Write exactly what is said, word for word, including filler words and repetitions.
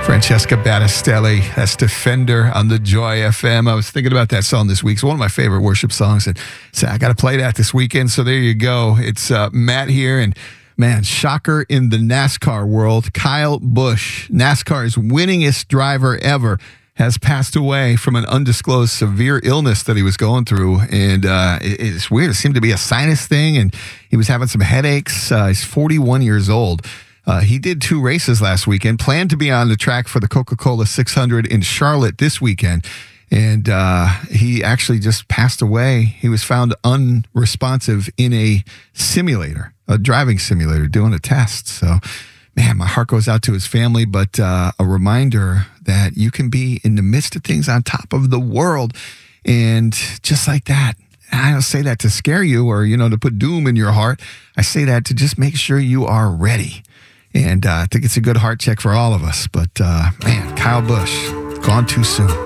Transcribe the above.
Francesca Battistelli, that's Defender on the Joy F M. I was thinking about that song this week. It's one of my favorite worship songs, and so I got to play that this weekend. So there you go. It's uh, Matt here, and man, shocker in the NASCAR world. Kyle Busch, NASCAR's winningest driver ever, has passed away from an undisclosed severe illness that he was going through. And uh, it, it's weird. It seemed to be a sinus thing, and he was having some headaches. Uh, he's forty-one years old. Uh, he did two races last weekend, planned to be on the track for the Coca-Cola six hundred in Charlotte this weekend. And uh, he actually just passed away. He was found unresponsive in a simulator, a driving simulator, doing a test. So, man, my heart goes out to his family, but uh, a reminder that you can be in the midst of things on top of the world. And just like that, I don't say that to scare you or, you know, to put doom in your heart. I say that to just make sure you are ready. And uh, I think it's a good heart check for all of us. But, uh, man, Kyle Busch, gone too soon.